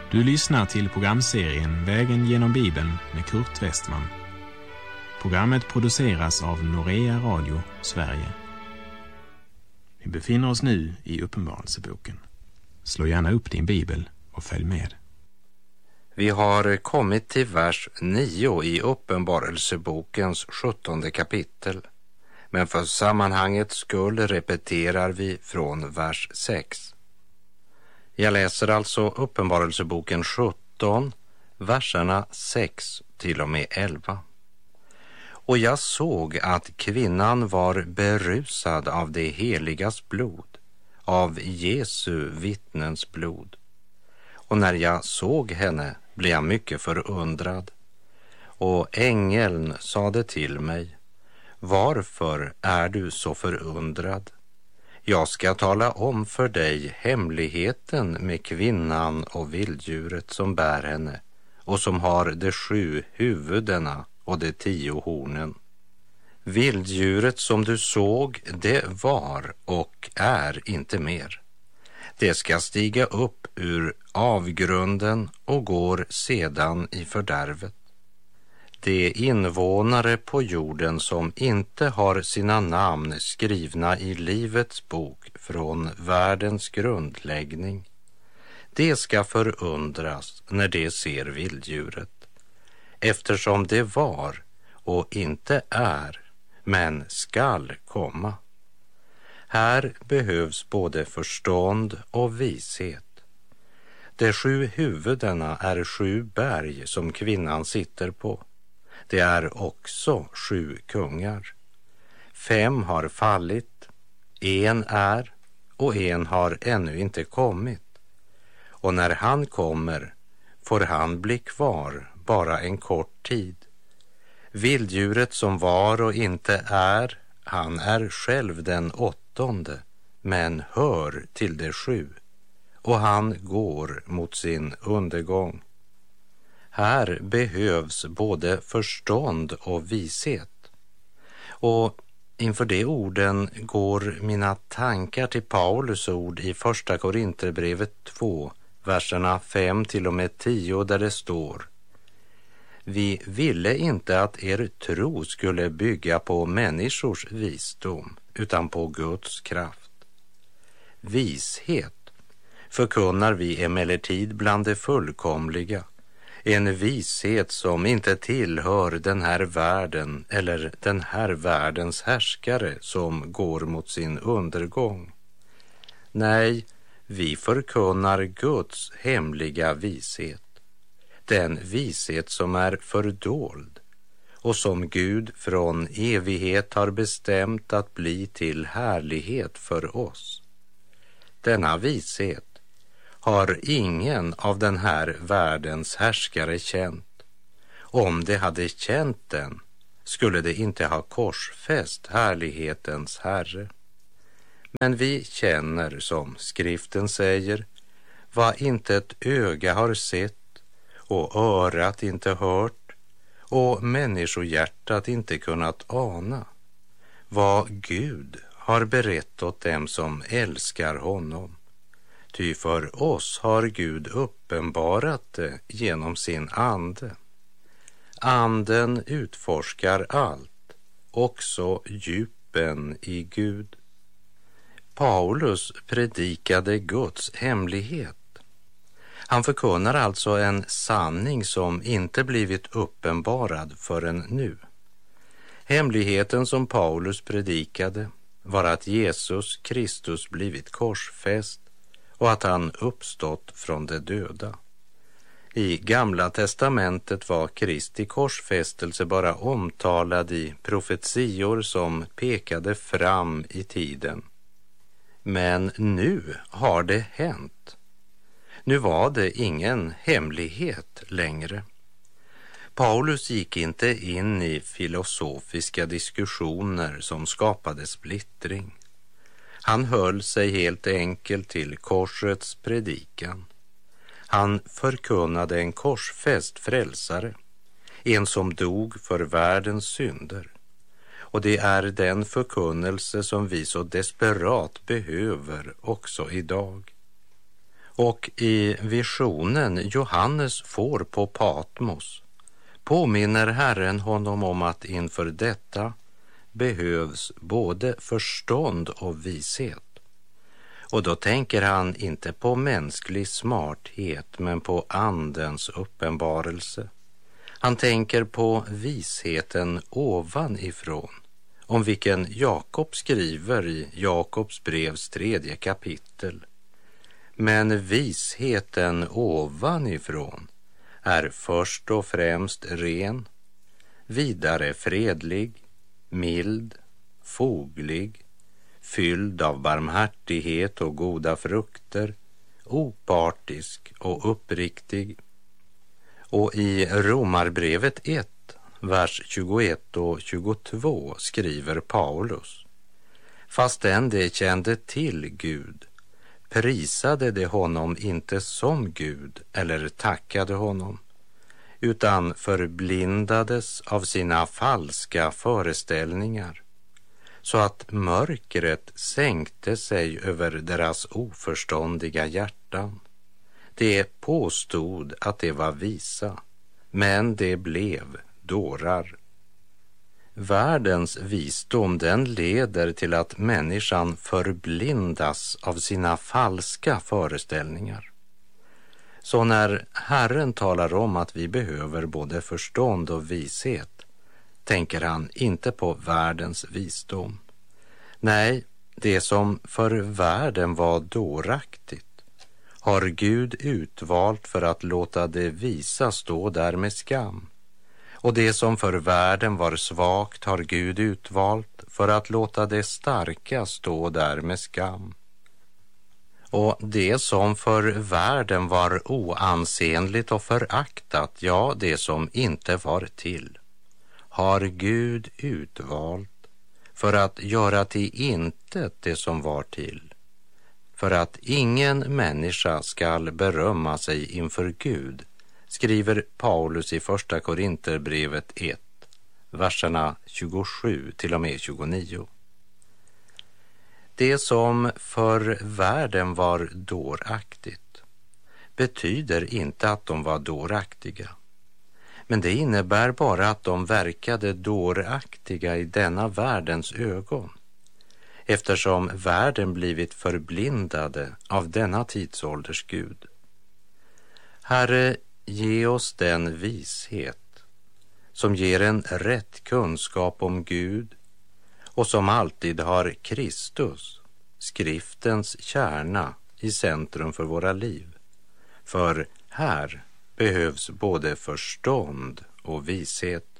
Du lyssnar till programserien Vägen genom Bibeln med Kurt Westman. Programmet produceras av Norea Radio, Sverige. Vi befinner oss nu i Uppenbarelseboken. Slå gärna upp din bibel och följ med. Vi har kommit till vers 9 i Uppenbarelsebokens 17:e kapitel. Men för sammanhangets skull repeterar vi från vers 6. Jag läser alltså Uppenbarelseboken 17, verserna 6 till och med 11. Och jag såg att kvinnan var berusad av det heligas blod, av Jesu vittnens blod. Och när jag såg henne blev jag mycket förundrad. Och ängeln sade till mig: varför är du så förundrad? Jag ska tala om för dig hemligheten med kvinnan och vilddjuret som bär henne och som har de 7 huvudena och de 10 hornen. Vilddjuret som du såg, det var och är inte mer. Det ska stiga upp ur avgrunden och går sedan i fördärvet. De invånare på jorden som inte har sina namn skrivna i livets bok från världens grundläggning, det ska förundras när de ser vilddjuret, eftersom det var och inte är, men skall komma. Här behövs både förstånd och vishet. De 7 huvudena är 7 berg som kvinnan sitter på. Det är också 7 kungar. 5 har fallit, 1 är och 1 har ännu inte kommit. Och när han kommer får han bli kvar bara en kort tid. Vilddjuret som var och inte är, han är själv den 8:e, men hör till de 7, och han går mot sin undergång. Här behövs både förstånd och vishet. Och inför de orden går mina tankar till Paulus ord i första Korinterbrevet 2, verserna 5 till och med 10, där det står: vi ville inte att er tro skulle bygga på människors visdom, utan på Guds kraft. Vishet förkunnar vi emellertid bland det fullkomliga, en vishet som inte tillhör den här världen eller den här världens härskare som går mot sin undergång. Nej, vi förkunnar Guds hemliga vishet, den vishet som är fördold och som Gud från evighet har bestämt att bli till härlighet för oss. Denna vishet har ingen av den här världens härskare känt. Om de hade känt den skulle de inte ha korsfäst härlighetens Herre. Men vi känner, som skriften säger, vad inte ett öga har sett och örat inte hört och människohjärtat inte kunnat ana, vad Gud har berett åt dem som älskar honom. Ty för oss har Gud uppenbarat det genom sin ande. Anden utforskar allt, också djupen i Gud. Paulus predikade Guds hemlighet. Han förkunnar alltså en sanning som inte blivit uppenbarad förrän nu. Hemligheten som Paulus predikade var att Jesus Kristus blivit korsfäst och att han uppstått från de döda. I Gamla testamentet var Kristi korsfästelse bara omtalad i profetior som pekade fram i tiden. Men nu har det hänt. Nu var det ingen hemlighet längre. Paulus gick inte in i filosofiska diskussioner som skapade splittring. Han höll sig helt enkelt till korsets predikan. Han förkunnade en korsfäst frälsare, en som dog för världens synder. Och det är den förkunnelse som vi så desperat behöver också idag. Och i visionen Johannes får på Patmos påminner Herren honom om att inför detta behövs både förstånd och vishet. Och då tänker han inte på mänsklig smarthet men på andens uppenbarelse. Han tänker på visheten ovanifrån, om vilken Jakob skriver i Jakobs brevs 3:e kapitel. Men visheten ovanifrån är först och främst ren, vidare fredlig, mild, foglig, fylld av barmhärtighet och goda frukter, opartisk och uppriktig. Och i Romarbrevet 1, vers 21 och 22 skriver Paulus: fastän de kände till Gud prisade de honom inte som Gud eller tackade honom, utan förblindades av sina falska föreställningar, så att mörkret sänkte sig över deras oförståndiga hjärtan. De påstod att de var visa, men de blev dårar. Världens visdom, den leder till att människan förblindas av sina falska föreställningar. Så när Herren talar om att vi behöver både förstånd och vishet, tänker han inte på världens visdom. Nej, det som för världen var dåraktigt har Gud utvalt för att låta det visa stå där med skam. Och det som för världen var svagt har Gud utvalt för att låta det starka stå där med skam. Och det som för världen var oansenligt och föraktat, ja, det som inte var till, har Gud utvalt för att göra till intet det som var till, för att ingen människa skall berömma sig inför Gud, skriver Paulus i första Korinterbrevet 1, verserna 27 till och med 29. Det som för världen var dåraktigt betyder inte att de var dåraktiga, men det innebär bara att de verkade dåraktiga i denna världens ögon, eftersom världen blivit förblindade av denna tidsålders Gud. Herre, ge oss den vishet som ger en rätt kunskap om Gud och som alltid har Kristus, skriftens kärna, i centrum för våra liv. För här behövs både förstånd och vishet.